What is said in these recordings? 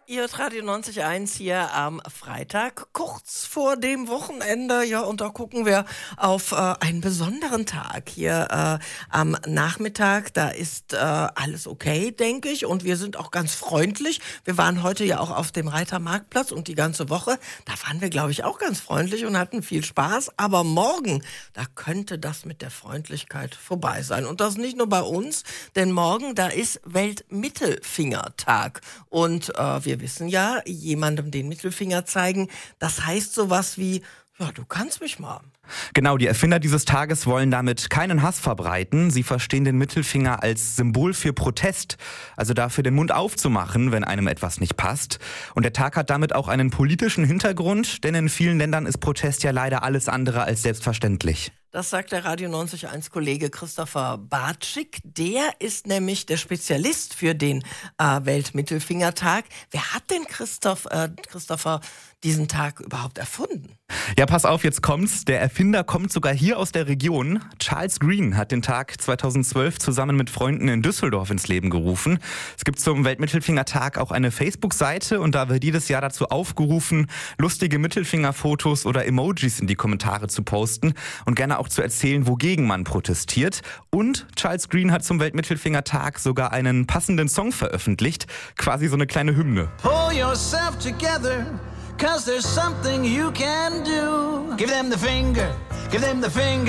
Ihr hört Radio 90.1 hier am Freitag, kurz vor dem Wochenende. Ja, und da gucken wir auf einen besonderen Tag hier am Nachmittag. Da ist alles okay, denke ich. Und wir sind auch ganz freundlich. Wir waren heute ja auch auf dem Reitermarktplatz und die ganze Woche. Da waren wir, glaube ich, auch ganz freundlich und hatten viel Spaß. Aber morgen, da könnte das mit der Freundlichkeit vorbei sein. Und das nicht nur bei uns, denn morgen, da ist Weltmittelfingertag. Und wir wissen ja, jemandem den Mittelfinger zeigen, das heißt sowas wie, ja, du kannst mich mal. Genau, die Erfinder dieses Tages wollen damit keinen Hass verbreiten. Sie verstehen den Mittelfinger als Symbol für Protest, also dafür den Mund aufzumachen, wenn einem etwas nicht passt. Und der Tag hat damit auch einen politischen Hintergrund, denn in vielen Ländern ist Protest ja leider alles andere als selbstverständlich. Das sagt der Radio 90.1-Kollege Christopher Bartschik. Der ist nämlich der Spezialist für den Weltmittelfingertag. Wer hat denn Christopher diesen Tag überhaupt erfunden? Ja, pass auf, jetzt kommt's. Der Erfinder kommt sogar hier aus der Region. Charles Green hat den Tag 2012 zusammen mit Freunden in Düsseldorf ins Leben gerufen. Es gibt zum Weltmittelfingertag auch eine Facebook-Seite und da wird jedes Jahr dazu aufgerufen, lustige Mittelfingerfotos oder Emojis in die Kommentare zu posten und gerne auch zu erzählen, wogegen man protestiert. Und Charles Green hat zum Weltmittelfingertag sogar einen passenden Song veröffentlicht, quasi so eine kleine Hymne. Pull yourself together, 'cause there's something you can do. Give them the finger, give them the finger.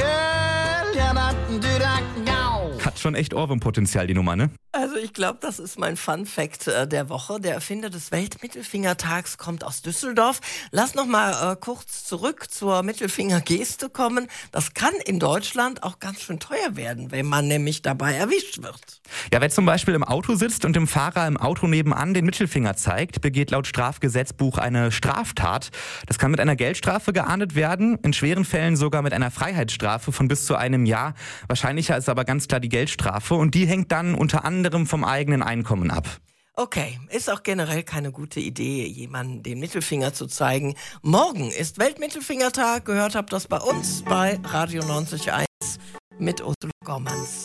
Hat schon echt Ohrwurmpotenzial, die Nummer, ne? Also ich glaube, das ist mein Fun-Fact der Woche. Der Erfinder des Weltmittelfingertags kommt aus Düsseldorf. Lass noch mal kurz zurück zur Mittelfingergeste kommen. Das kann in Deutschland auch ganz schön teuer werden, wenn man nämlich dabei erwischt wird. Ja, wer zum Beispiel im Auto sitzt und dem Fahrer im Auto nebenan den Mittelfinger zeigt, begeht laut Strafgesetzbuch eine Straftat. Das kann mit einer Geldstrafe geahndet werden, in schweren Fällen sogar mit einer Freiheitsstrafe von bis zu einem Jahr. Wahrscheinlicher ist aber ganz klar die Geldstrafe und die hängt dann unter anderem vom eigenen Einkommen ab. Okay, ist auch generell keine gute Idee, jemandem den Mittelfinger zu zeigen. Morgen ist Weltmittelfingertag. Gehört habt das bei uns bei Radio 90.1 mit Ursula Gormans.